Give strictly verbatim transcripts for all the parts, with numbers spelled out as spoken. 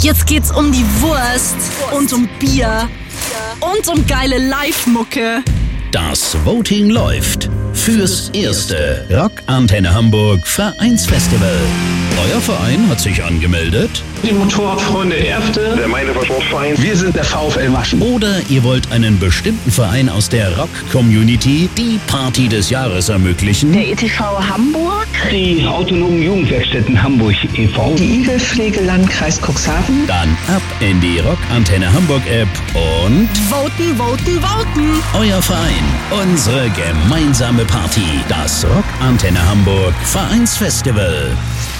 Jetzt geht's um die Wurst und um Bier und um geile Live-Mucke. Das Voting läuft fürs erste Rock Antenne Hamburg Vereinsfestival. Euer Verein hat sich angemeldet. Die Motorradfreunde Erfte. Der Meidhofer-Sportverein. Wir sind der VfL Maschen. Oder ihr wollt einen bestimmten Verein aus der Rock-Community die Party des Jahres ermöglichen. Der E T V Hamburg. Die autonomen Jugendwerkstätten Hamburg e V. Die Igelpflege Landkreis Cuxhaven. Dann ab in die Rock Antenne Hamburg App und Voten, voten, voten. euer Verein, unsere gemeinsame Party. Das Rock Antenne Hamburg Vereinsfestival.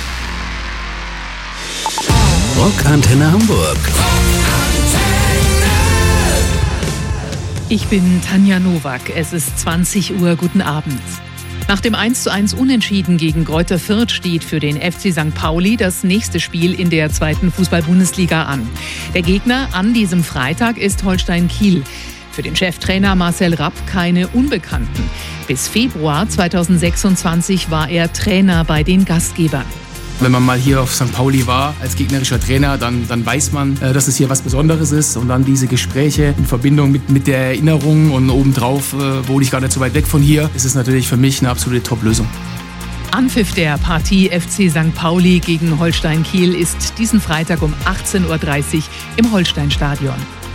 Rock Antenne Hamburg. Ich bin Tanja Nowak. Es ist zwanzig Uhr. Guten Abend. Nach dem eins zu eins Unentschieden gegen Greuther Fürth steht für den F C Sankt Pauli das nächste Spiel in der zweiten Fußball-Bundesliga an. Der Gegner an diesem Freitag ist Holstein Kiel. Für den Cheftrainer Marcel Rapp keine Unbekannten. Bis Februar zweitausendsechsundzwanzig war er Trainer bei den Gastgebern. Wenn man mal hier auf Sankt Pauli war als gegnerischer Trainer, dann, dann weiß man, dass es hier was Besonderes ist. Und dann diese Gespräche in Verbindung mit, mit der Erinnerung und obendrauf äh, wohne ich gar nicht so weit weg von hier, ist es natürlich für mich eine absolute Top-Lösung. Anpfiff der Partie F C Sankt Pauli gegen Holstein Kiel ist diesen Freitag um achtzehn Uhr dreißig im Holsteinstadion.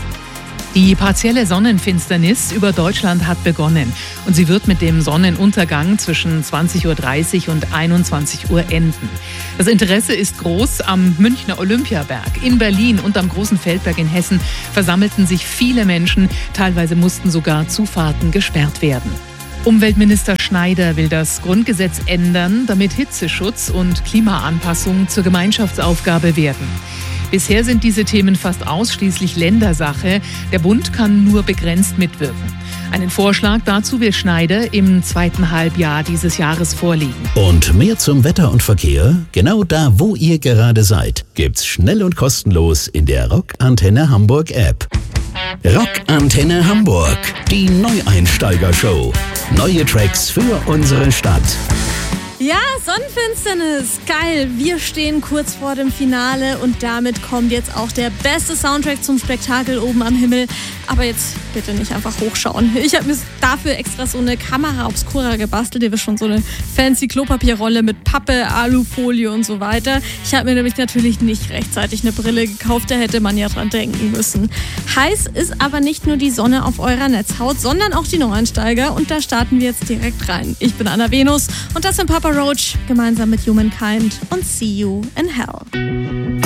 Die partielle Sonnenfinsternis über Deutschland hat begonnen und sie wird mit dem Sonnenuntergang zwischen zwanzig Uhr dreißig und einundzwanzig Uhr enden. Das Interesse ist groß. Am Münchner Olympiaberg, in Berlin und am Großen Feldberg in Hessen versammelten sich viele Menschen. Teilweise mussten sogar Zufahrten gesperrt werden. Umweltminister Schneider will das Grundgesetz ändern, damit Hitzeschutz und Klimaanpassung zur Gemeinschaftsaufgabe werden. Bisher sind diese Themen fast ausschließlich Ländersache. Der Bund kann nur begrenzt mitwirken. Einen Vorschlag dazu will Schneider im zweiten Halbjahr dieses Jahres vorlegen. Und mehr zum Wetter und Verkehr? Genau da, wo ihr gerade seid, gibt's schnell und kostenlos in der Rock Antenne Hamburg App. Rock Antenne Hamburg, die Neueinsteiger-Show. Neue Tracks für unsere Stadt. Ja, Sonnenfinsternis, geil. Wir stehen kurz vor dem Finale und damit kommt jetzt auch der beste Soundtrack zum Spektakel oben am Himmel. Aber jetzt bitte nicht einfach hochschauen. Ich habe mir dafür extra so eine Kamera obscura gebastelt. Ihr wisst schon, so eine fancy Klopapierrolle mit Pappe, Alufolie und so weiter. Ich habe mir nämlich natürlich nicht rechtzeitig eine Brille gekauft, da hätte man ja dran denken müssen. Heiß ist aber nicht nur die Sonne auf eurer Netzhaut, sondern auch die Neueinsteiger und da starten wir jetzt direkt rein. Ich bin Anna Venus und das sind Papa Roach gemeinsam mit Humankind und See You in Hell.